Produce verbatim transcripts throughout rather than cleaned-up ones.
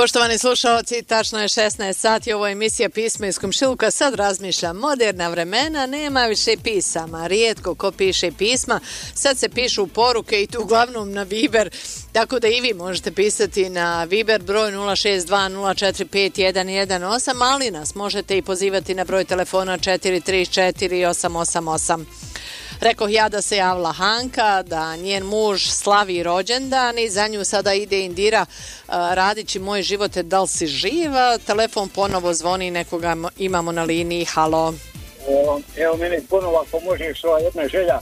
Poštovani slušalci, tačno je šesnaest sati, ovo je emisija Pismo iz komšiluka. Sad razmišljam, moderna vremena, nema više pisama, rijetko ko piše pisma, sad se pišu poruke i tu uglavnom na Viber, tako da i vi možete pisati na Viber broj nula šest dva nula četiri pet jedan jedan osam, ali nas možete i pozivati na broj telefona četiri tri četiri osam osam osam. Rekoh ja da se javila Hanka, da njen muž slavi rođendan i za nju sada ide Indira. Radići moj živote, da li si živa? Telefon ponovo zvoni, nekoga imamo na liniji. Halo. Evo, evo mene ponovo ako možeš, ova jedna želja.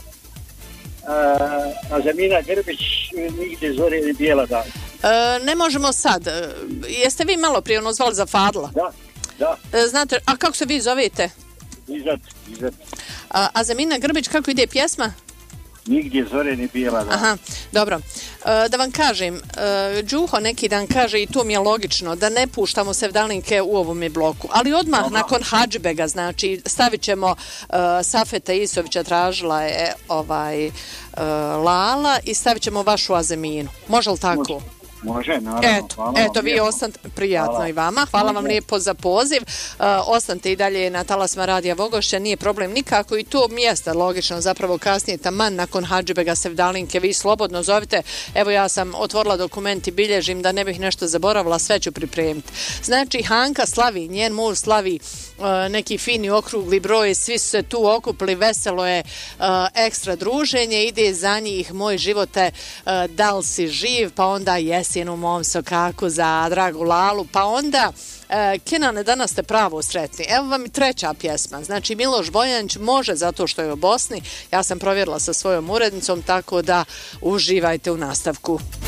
Azamina Grbić, nigdje zore ili bijela dan. E, ne možemo sad. Jeste vi malo prije ono zvali za Fadla? Da, da. E, znate, a kako se vi zovete? Izat, izat. A, Azamina Grbić, kako ide pjesma? Nigdje zore ni bijela dan. Aha, dobro. E, da vam kažem, e, Đuho neki dan kaže, i to mi je logično, da ne puštamo sevdalinke u ovome bloku, ali odmah Aha. nakon Hadžbega, znači stavit ćemo e, Safeta Isovića, tražila je ovaj e, Lala, i stavit ćemo vašu Azaminu. Može li tako? Može. Može, naravno. Eto, hvala eto vi ostanite, prijatno hvala. I vama. Hvala Može. Vam lijepo za poziv. Uh, ostanite i dalje na talasma Radija Vogošća, nije problem nikako i to mjesta, logično, zapravo kasnije taman nakon Hadžbega sevdalinke, vi slobodno zovite. Evo ja sam otvorila dokument i bilježim da ne bih nešto zaboravila, sve ću pripremiti. Znači Hanka slavi, njen muž slavi uh, neki fini okrugli broj, svi su se tu okupili, veselo je uh, ekstra druženje, ide za njih moj živote, uh, da li si živ, pa onda jes u mom sokaku za dragu Lalu, pa onda e, Kenane, danas ste pravo sretni. Evo vam i treća pjesma, znači Miloš Bojanić može zato što je u Bosni, ja sam provjerila sa svojom urednicom, tako da uživajte u nastavku.